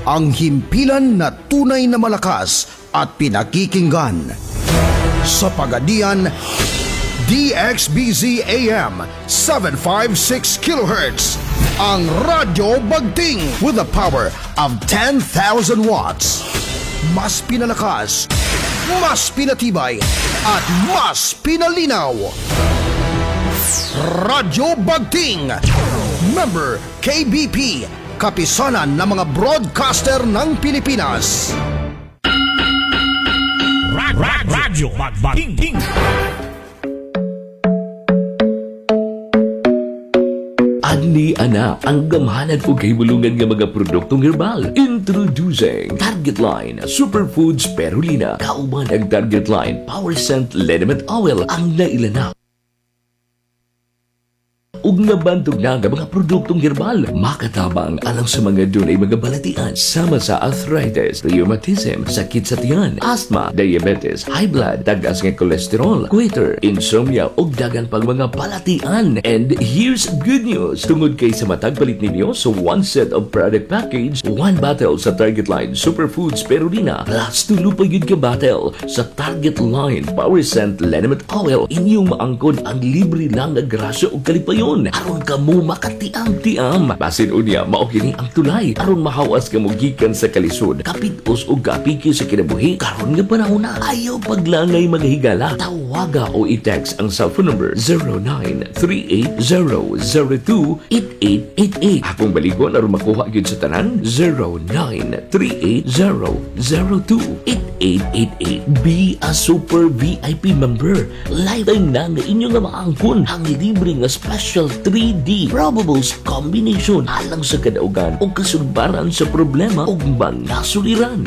ang himpilan na tunay na malakas at pinakikinggan. Sa Pagadian, DXBZ AM 756 kHz, ang Radyo Bagting with a power of 10,000 watts. Mas pinalakas, mas pinatibay, at mas pinalinaw. Radyo Bagting, member KBP, kapisanan ng mga broadcaster ng Pilipinas. Radyo Bagting. Ani ana ang gamhanan o kahibulungan nga mga produktong herbal. Introducing Target Line Superfoods Spirulina. Kauban ang Target Line Power Scent Liniment Oil ang nailanap ug nabantog na nga mga produktong herbal makatabang alang sa mga dunay mga balatian sama sa arthritis, rheumatism, sakit sa tiyan, asthma, diabetes, high blood, tagas nga cholesterol, goiter, insomnia ug dagan pang mga balatian. And here's good news, tungod kay sa matag palit ninyo so one set of product package, one bottle sa Target Line Superfoods Spirulina plus tulo pa yun ka bottle sa Target Line Power Scent Liniment Oil. Inyong maangkon ang libre lang nga grasya ug kalipayon aron kamo makatiam-tiam. Basin unya mao kini ang tulay aron mahawas kamo gikan sa kalisod, kapitos ug kapiki sa kinabuhi karon nga panahon na. Ayaw paglangay maghigala. Tawaga o i-text ang cellphone number 0938-002-8888. Akong baligon aron makuha gyud sa tanan 0938-002-8888. Be a super VIP member. Lifetime na nga inyo nga maangkon ang libre nga special 3D probables combination alang sa kadaugan o kasulbaran sa problema o mga suliran.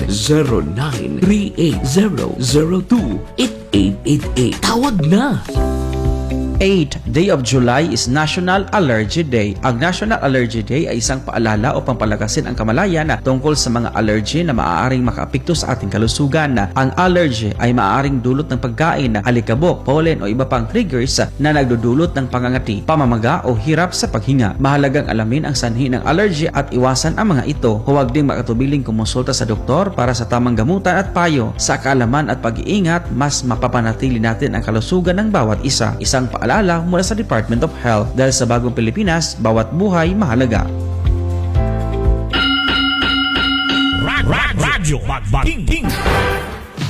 0938-002-8888. Tawag na! 8. Day of July is National Allergy Day. Ang National Allergy Day ay isang paalala o pampalakasin ang kamalayan tungkol sa mga allergy na maaaring makaapekto sa ating kalusugan. Ang allergy ay maaaring dulot ng pagkain, alikabok, pollen o iba pang triggers na nagdudulot ng pangangati, pamamaga o hirap sa paghinga. Mahalagang alamin ang sanhi ng allergy at iwasan ang mga ito. Huwag ding makatubiling kumonsulta sa doktor para sa tamang gamutan at payo. Sa kaalaman at pag-iingat, mas mapapanatili natin ang kalusugan ng bawat isa. Isang paalala mula sa Department of Health. Dahil sa bagong Pilipinas, bawat buhay mahalaga. Radyo Bagting.